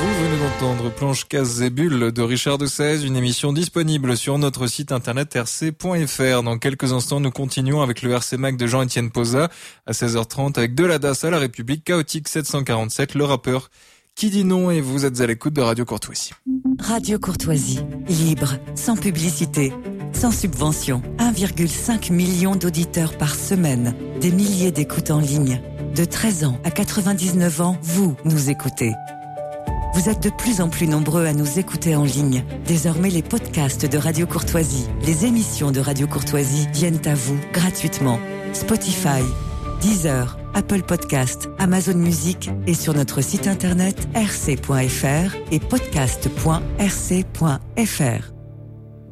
Vous venez d'entendre Planche, Cases et Bulles de Richard de Sèze, une émission disponible sur notre site internet rc.fr. Dans quelques instants, nous continuons avec le RC Mag de Jean-Étienne Posa à 16h30 avec De la DAS à la République, Chaotique 747, le rappeur qui dit non, et vous êtes à l'écoute de Radio Courtoisie. Radio Courtoisie, libre, sans publicité, sans subvention. 1,5 million d'auditeurs par semaine, des milliers d'écoutes en ligne. De 13 ans à 99 ans, vous nous écoutez. Vous êtes de plus en plus nombreux à nous écouter en ligne. Désormais, les podcasts de Radio Courtoisie, les émissions de Radio Courtoisie viennent à vous gratuitement. Spotify, Deezer, Apple Podcast, Amazon Music et sur notre site internet rc.fr et podcast.rc.fr.